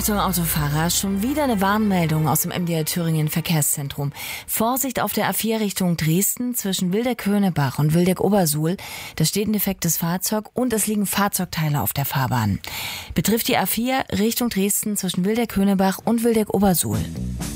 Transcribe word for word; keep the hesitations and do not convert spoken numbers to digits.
Achtung Autofahrer, schon wieder eine Warnmeldung aus dem M D R Thüringen Verkehrszentrum. Vorsicht auf der A vier Richtung Dresden zwischen Wildeck-Höhnebach und Wildeck-Obersuhl. Da steht ein defektes Fahrzeug und es liegen Fahrzeugteile auf der Fahrbahn. Betrifft die A vier Richtung Dresden zwischen Wildeck-Höhnebach und Wildeck-Obersuhl.